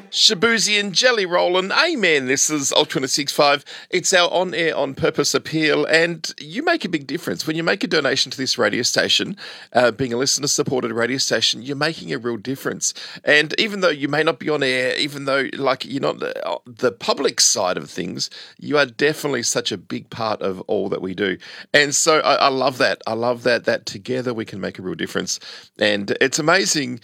Shabuzi and Jelly Rollin', amen. This is Ultra 1065. It's our on-air, on-purpose appeal, and you make a big difference. When you make a donation to this radio station, being a listener-supported radio station, you're making a real difference. And even though you may not be on air, even though you're not the public side of things, you are definitely such a big part of all that we do. And so I love that. I love that together we can make a real difference. And it's amazing.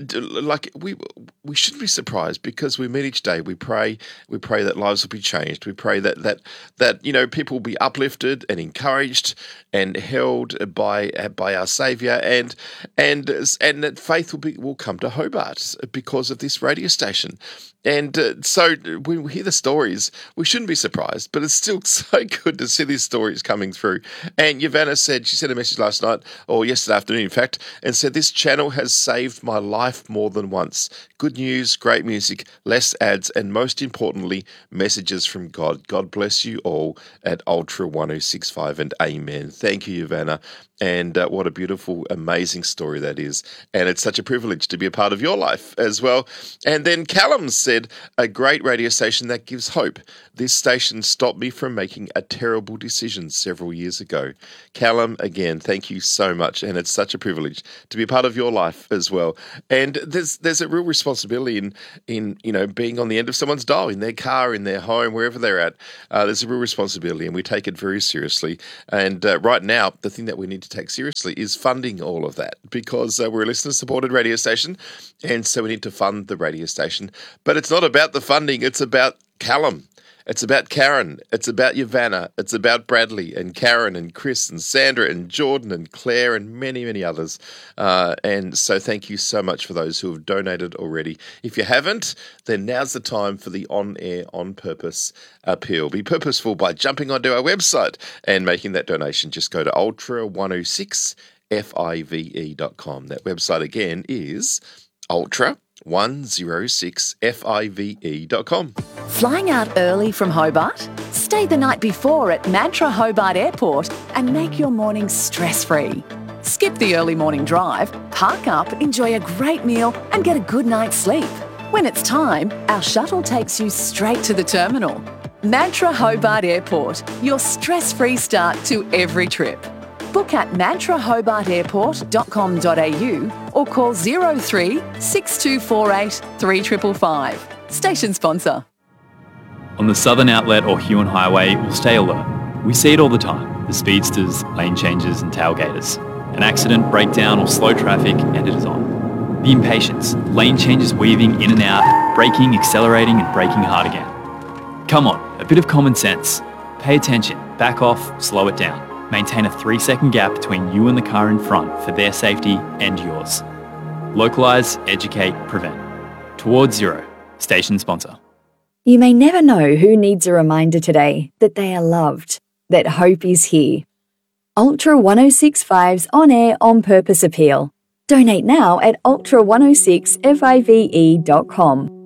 We shouldn't be surprised because we meet each day. We pray that lives will be changed. We pray that people will be uplifted and encouraged and held by our Saviour, and that faith will come to Hobart because of this radio station. And so when we hear the stories, we shouldn't be surprised, but it's still so good to see these stories coming through. And Yavana she sent a message last night, or yesterday afternoon, in fact, and said, "This channel has saved my life more than once. Good news, great music, less ads, and most importantly, messages from God. God bless you all at Ultra 1065 and amen." Thank you, Yavana. And what a beautiful, amazing story that is. And it's such a privilege to be a part of your life as well. And then Callum said, "A great radio station that gives hope. This station stopped me from making a terrible decision several years ago." Callum, again, thank you so much. And it's such a privilege to be a part of your life as well. And there's a real responsibility in being on the end of someone's dial, in their car, in their home, wherever they're at. There's a real responsibility, and we take it very seriously. And right now, the thing that we need to take seriously is funding all of that, because we're a listener-supported radio station, and so we need to fund the radio station. But it's not about the funding, it's about Callum. It's about Karen, it's about Yavana, it's about Bradley and Karen and Chris and Sandra and Jordan and Claire and many, many others. And so thank you so much for those who have donated already. If you haven't, then now's the time for the on-air, on-purpose appeal. Be purposeful by jumping onto our website and making that donation. Just go to ultra106five.com. That website again is ultra106five.com. Flying out early from Hobart? Stay the night before at Mantra Hobart Airport and make your morning stress-free. Skip the early morning drive, park up, enjoy a great meal and get a good night's sleep. When it's time, our shuttle takes you straight to the terminal. Mantra Hobart Airport, your stress-free start to every trip. Book at mantrahobartairport.com.au or call 03 6248 3555. Station sponsor. On the Southern Outlet or Huon Highway, we'll stay alert. We see it all the time, the speedsters, lane changes and tailgaters. An accident, breakdown or slow traffic and it is on. The impatience, lane changes weaving in and out, braking, accelerating and braking hard again. Come on, a bit of common sense. Pay attention, back off, slow it down. Maintain a 3-second gap between you and the car in front for their safety and yours. Localise, educate, prevent. Towards Zero. Station sponsor. You may never know who needs a reminder today that they are loved, that hope is here. Ultra 1065's on-air, on-purpose appeal. Donate now at ultra106five.com.